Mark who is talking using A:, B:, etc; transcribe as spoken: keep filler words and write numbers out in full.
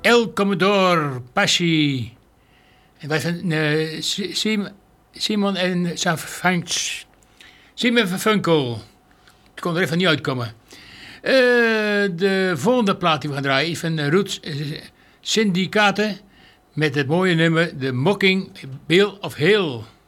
A: El Commodore Passi. En wij van uh, Sim, Simon en zijn Funks. Simon van Funkel. Ik kon er even niet uitkomen. Uh, de volgende plaat die we gaan draaien is van Roots uh, Syndicaten met het mooie nummer The Mocking Bill of Hill.